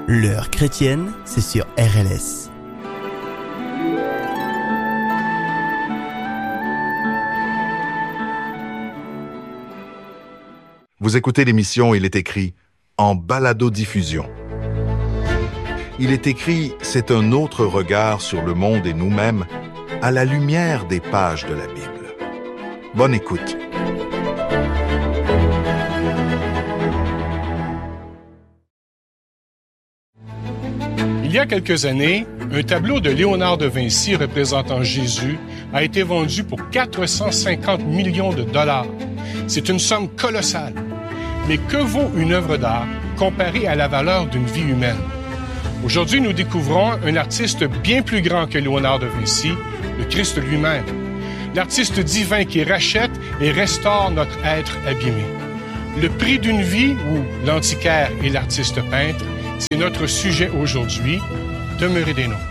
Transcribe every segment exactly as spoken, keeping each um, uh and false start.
L'heure chrétienne, c'est sur R L S. Vous écoutez l'émission Il est écrit en balado-diffusion. Il est écrit, c'est un autre regard sur le monde et nous-mêmes à la lumière des pages de la Bible. Bonne écoute. Il y a quelques années, un tableau de Léonard de Vinci représentant Jésus a été vendu pour quatre cent cinquante millions de dollars. C'est une somme colossale. Mais que vaut une œuvre d'art comparée à la valeur d'une vie humaine? Aujourd'hui, nous découvrons un artiste bien plus grand que Léonard de Vinci, le Christ lui-même. L'artiste divin qui rachète et restaure notre être abîmé. Le prix d'une vie, ou l'antiquaire et l'artiste peintre, c'est notre sujet aujourd'hui. Demeurez des nôtres.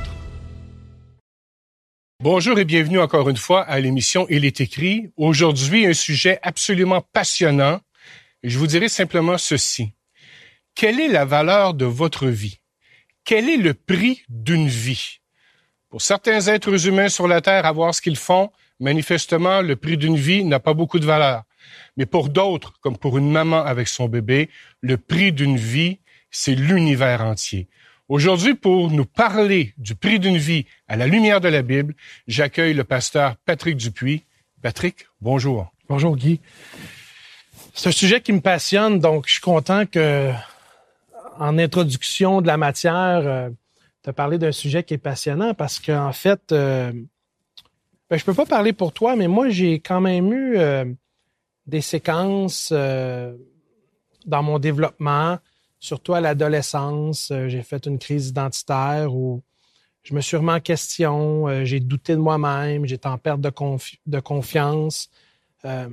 Bonjour et bienvenue encore une fois à l'émission Il est écrit. Aujourd'hui, un sujet absolument passionnant. Et je vous dirai simplement ceci. Quelle est la valeur de votre vie? Quel est le prix d'une vie? Pour certains êtres humains sur la Terre, à voir ce qu'ils font, manifestement, le prix d'une vie n'a pas beaucoup de valeur. Mais pour d'autres, comme pour une maman avec son bébé, le prix d'une vie, c'est l'univers entier. Aujourd'hui, pour nous parler du prix d'une vie à la lumière de la Bible, j'accueille le pasteur Patrick Dupuis. Patrick, bonjour. Bonjour Guy. C'est un sujet qui me passionne, donc je suis content que, en introduction de la matière, euh, tu as parlé d'un sujet qui est passionnant parce qu'en fait, euh, ben, je peux pas parler pour toi, mais moi, j'ai quand même eu euh, des séquences euh, dans mon développement, surtout à l'adolescence. Euh, j'ai fait une crise identitaire où je me suis remis en question, euh, j'ai douté de moi-même, j'étais en perte de, confi- de confiance, euh,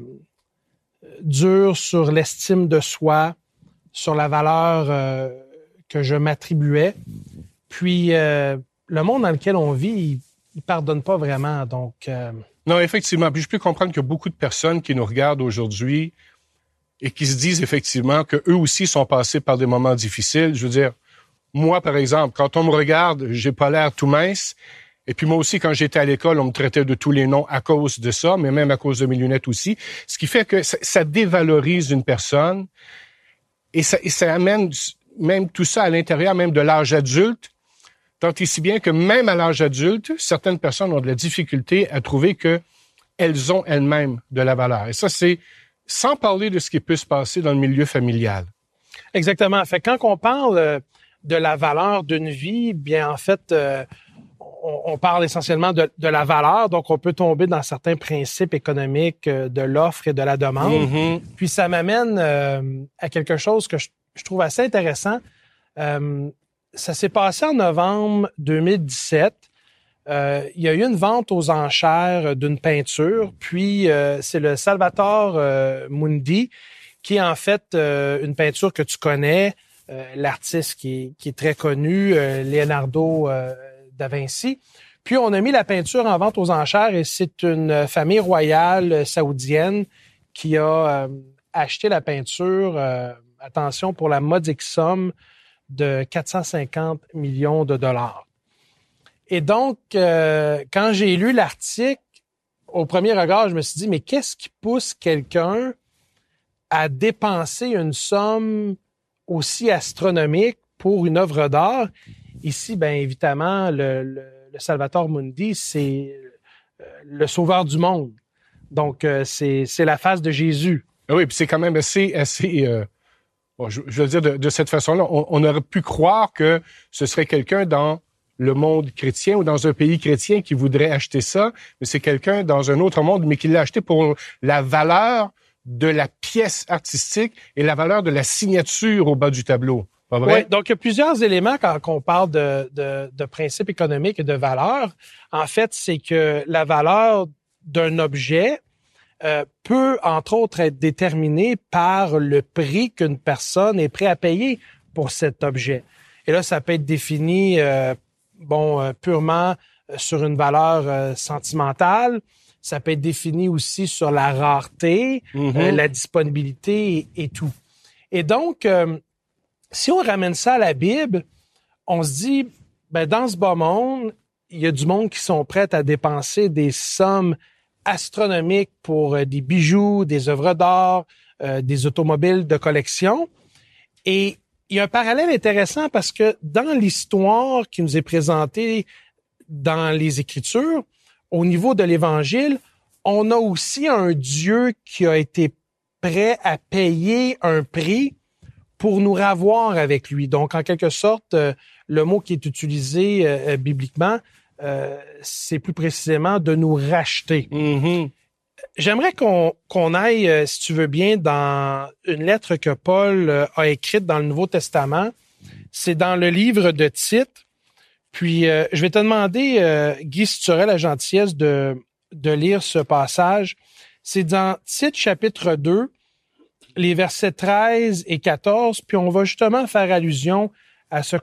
dur sur l'estime de soi, sur la valeur euh, que je m'attribuais. Puis, euh, le monde dans lequel on vit, il, il pardonne pas vraiment. Donc, euh... Non, effectivement. Puis je peux comprendre qu'il y a beaucoup de personnes qui nous regardent aujourd'hui et qui se disent effectivement qu'eux aussi sont passés par des moments difficiles. Je veux dire, moi, par exemple, quand on me regarde, j'ai pas l'air tout mince. Et puis moi aussi, quand j'étais à l'école, on me traitait de tous les noms à cause de ça, mais même à cause de mes lunettes aussi. Ce qui fait que ça, ça dévalorise une personne et ça, et ça amène même tout ça à l'intérieur même de l'âge adulte, tant et si bien que même à l'âge adulte, certaines personnes ont de la difficulté à trouver qu'elles ont elles-mêmes de la valeur. Et ça, c'est sans parler de ce qui peut se passer dans le milieu familial. Exactement. Fait quand on parle de la valeur d'une vie, bien en fait, euh, on, on parle essentiellement de, de la valeur. Donc, on peut tomber dans certains principes économiques euh, de l'offre et de la demande. Mm-hmm. Puis, ça m'amène euh, à quelque chose que je, je trouve assez intéressant. Euh, ça s'est passé en novembre deux mille dix-sept. Euh, il y a eu une vente aux enchères d'une peinture, puis euh, c'est le Salvatore euh, Mundi, qui est en fait euh, une peinture que tu connais, euh, l'artiste qui est, qui est très connu, euh, Leonardo euh, da Vinci. Puis on a mis la peinture en vente aux enchères et c'est une famille royale saoudienne qui a euh, acheté la peinture, euh, attention, pour la modique somme de quatre cent cinquante millions de dollars. Et donc, euh, quand j'ai lu l'article, au premier regard, je me suis dit, mais qu'est-ce qui pousse quelqu'un à dépenser une somme aussi astronomique pour une œuvre d'art? Ici, bien évidemment, le, le, le Salvatore Mundi, c'est le sauveur du monde. Donc, euh, c'est, c'est la face de Jésus. Oui, puis c'est quand même assez... assez euh, bon, je, je veux dire, de, de cette façon-là, on, on aurait pu croire que ce serait quelqu'un dans le monde chrétien ou dans un pays chrétien qui voudrait acheter ça, mais c'est quelqu'un dans un autre monde, mais qui l'a acheté pour la valeur de la pièce artistique et la valeur de la signature au bas du tableau. Pas vrai? Oui, donc il y a plusieurs éléments quand, quand on parle de, de, de principes économiques et de valeur. En fait, c'est que la valeur d'un objet euh, peut, entre autres, être déterminée par le prix qu'une personne est prête à payer pour cet objet. Et là, ça peut être défini euh, bon, euh, purement sur une valeur euh, sentimentale. Ça peut être défini aussi sur la rareté, mm-hmm. euh, la disponibilité et, et tout. Et donc, euh, si on ramène ça à la Bible, on se dit, ben, dans ce bas monde, il y a du monde qui sont prêts à dépenser des sommes astronomiques pour euh, des bijoux, des œuvres d'art, euh, des automobiles de collection. Et il y a un parallèle intéressant parce que dans l'histoire qui nous est présentée dans les Écritures, au niveau de l'Évangile, on a aussi un Dieu qui a été prêt à payer un prix pour nous ravoir avec lui. Donc, en quelque sorte, euh, le mot qui est utilisé euh, bibliquement, euh, c'est plus précisément de nous racheter. Mm-hmm. J'aimerais qu'on, qu'on aille, euh, si tu veux bien, dans une lettre que Paul euh, a écrite dans le Nouveau Testament. C'est dans le livre de Tite. Puis, euh, je vais te demander, euh, Guy, si tu aurais la gentillesse de, de lire ce passage. C'est dans Tite, chapitre deux, les versets treize et quatorze. Puis, on va justement faire allusion à ce